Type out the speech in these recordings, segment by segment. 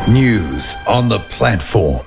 News on the platform.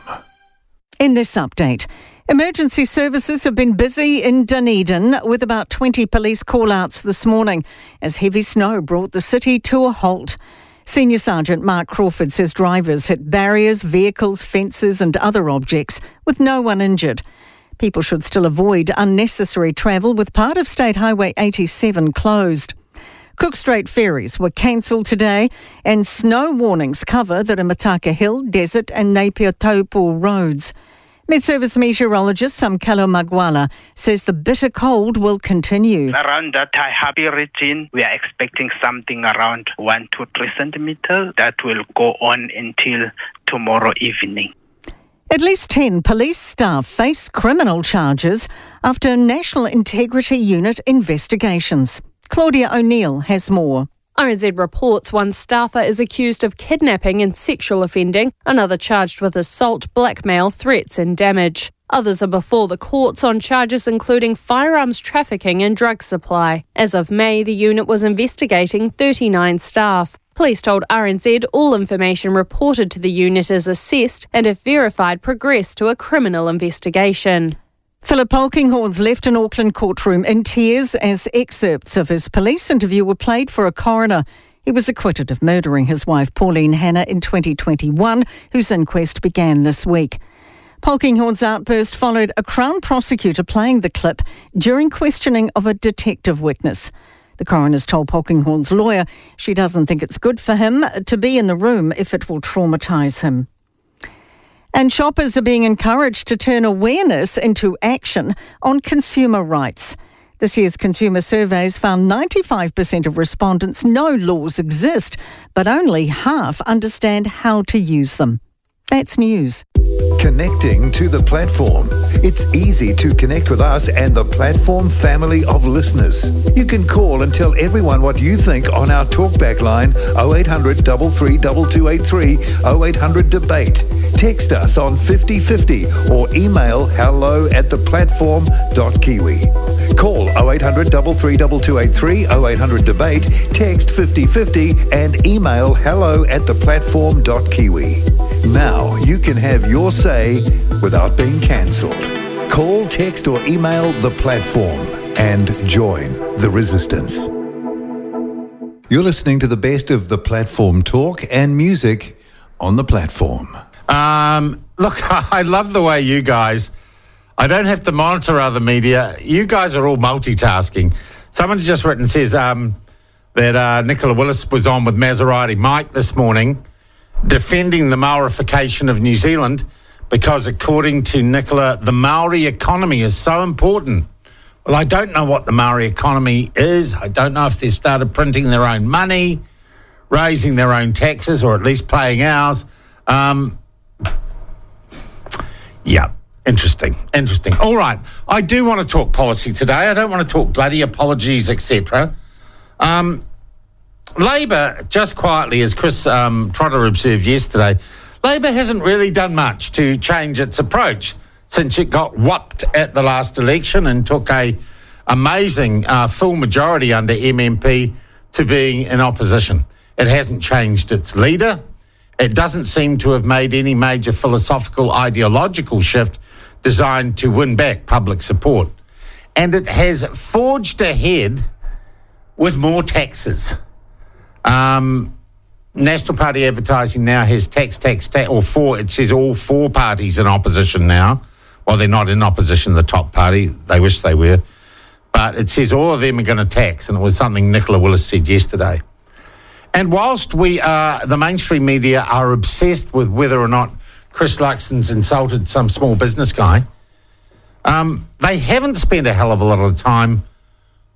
In this update, emergency services have been busy in Dunedin with about 20 police call-outs this morning as heavy snow brought the city to a halt. Senior Sergeant Mark Crawford says drivers hit barriers, vehicles, fences and other objects with no one injured. People should still avoid unnecessary travel with part of State Highway 87 closed. Cook Strait ferries were cancelled today and snow warnings cover the Rimataka Hill, Desert and Napier Taupo roads. Mid-service meteorologist Samkelo Magwala says the bitter cold will continue. Around that Taihape region, we are expecting something around 1 to 3 centimeters that will go on until tomorrow evening. At least 10 police staff face criminal charges after National Integrity Unit investigations. Claudia O'Neill has more. RNZ reports one staffer is accused of kidnapping and sexual offending, another charged with assault, blackmail, threats and damage. Others are before the courts on charges including firearms trafficking and drug supply. As of May, the unit was investigating 39 staff. Police told RNZ all information reported to the unit is assessed and, if verified, progressed to a criminal investigation. Philip Polkinghorne's left an Auckland courtroom in tears as excerpts of his police interview were played for a coroner. He was acquitted of murdering his wife Pauline Hanna in 2021, whose inquest began this week. Polkinghorne's outburst followed a Crown prosecutor playing the clip during questioning of a detective witness. The coroner's told Polkinghorne's lawyer she doesn't think it's good for him to be in the room if it will traumatise him. And shoppers are being encouraged to turn awareness into action on consumer rights. This year's consumer surveys found 95% of respondents know laws exist, but only half understand how to use them. That's news. Connecting to the platform. It's easy to connect with us and the platform family of listeners. You can call and tell everyone what you think on our talkback line 0800 332283 0800 debate. Text us on 5050 or email hello@theplatform.kiwi. Call 0800 332283 0800 debate, text 5050 and email hello@theplatform.kiwi. Now you can have your say without being cancelled. Call, text or email the platform and join the resistance. You're listening to the best of the platform talk and music on the platform. Look, I love the way you guys, I don't have to monitor other media. You guys are all multitasking. Someone just written says that Nicola Willis was on with Maserati Mike this morning defending the Maorification of New Zealand because, according to Nicola, the Maori economy is so important. Well, I don't know what the Maori economy is. I don't know if they've started printing their own money, raising their own taxes, or at least paying ours. Yeah, interesting. All right, I do want to talk policy today. I don't want to talk bloody apologies, etc. Labor, just quietly, as Chris Trotter observed yesterday, Labor hasn't really done much to change its approach since it got whopped at the last election and took a amazing full majority under MMP to being in opposition. It hasn't changed its leader. It doesn't seem to have made any major philosophical, ideological shift designed to win back public support. And it has forged ahead with more taxes. National Party advertising now has tax, it says all four parties in opposition now. Well, they're not in opposition, the top party. They wish they were. But it says all of them are going to tax, and it was something Nicola Willis said yesterday. And whilst the mainstream media are obsessed with whether or not Chris Luxon's insulted some small business guy, they haven't spent a hell of a lot of time